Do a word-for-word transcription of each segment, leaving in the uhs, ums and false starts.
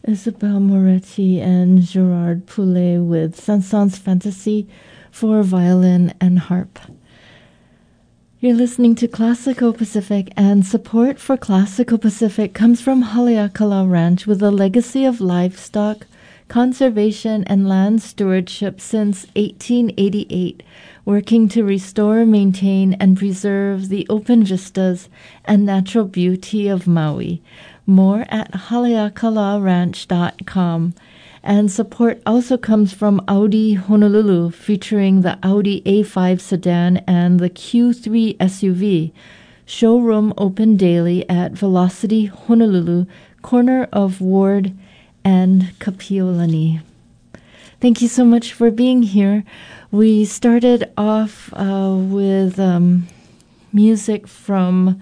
Isabelle Moretti and Gerard Poulet with Saint-Saëns Fantasy for violin and harp. You're listening to Classical Pacific, and support for Classical Pacific comes from Haleakala Ranch, with a legacy of livestock conservation and land stewardship since eighteen eighty-eight, working to restore, maintain, and preserve the open vistas and natural beauty of Maui. More at haleakala ranch dot com. And support also comes from Audi Honolulu, featuring the Audi A five sedan and the Q three S U V. Showroom open daily at Velocity Honolulu, corner of Ward and Kapiolani. Thank you so much for being here. We started off uh, with um, music from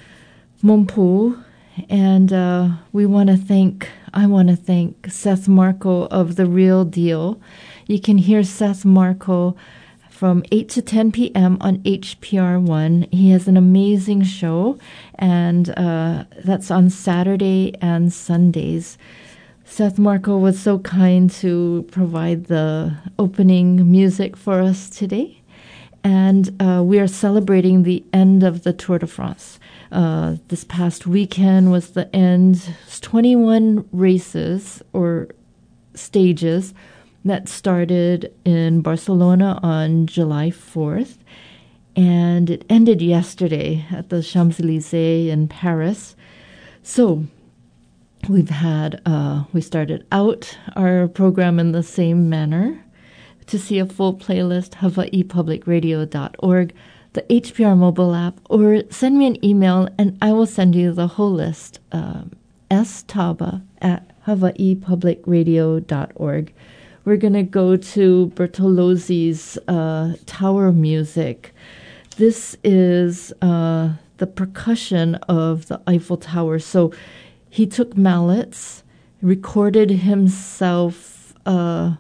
Mompu, and uh, we want to thank, I want to thank Seth Marco of The Real Deal. You can hear Seth Marco from eight to ten p.m. on H P R one. He has an amazing show, and uh, that's on Saturday and Sundays. Seth Marco was so kind to provide the opening music for us today. And uh, we are celebrating the end of the Tour de France. Uh, this past weekend was the end. It's twenty-one races or stages that started in Barcelona on July fourth. And it ended yesterday at the Champs-Élysées in Paris. So we've had, uh, we started out our program in the same manner. To see a full playlist, hawaii public radio dot org, the H P R mobile app, or send me an email and I will send you the whole list. Um, staba at hawaii public radio dot org. We're going to go to Bertolozzi's uh, Tower Music. This is uh, the percussion of the Eiffel Tower. So he took mallets, recorded himself uh,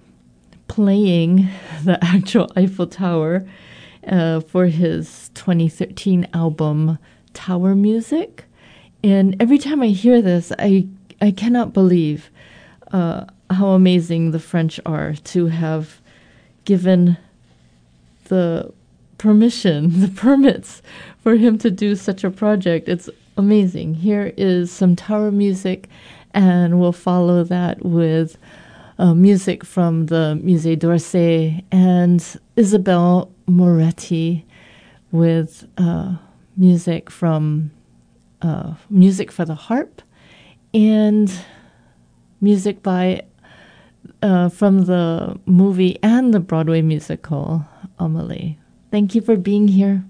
playing the actual Eiffel Tower uh, for his twenty thirteen album Tower Music. And every time I hear this, I I cannot believe uh, how amazing the French are to have given the permission, the permits for him to do such a project. It's amazing. Here is some Tower Music, and we'll follow that with Uh, music from the Musée d'Orsay and Isabelle Moretti with uh, music from uh, music for the harp and music by uh, from the movie and the Broadway musical Amelie. Thank you for being here.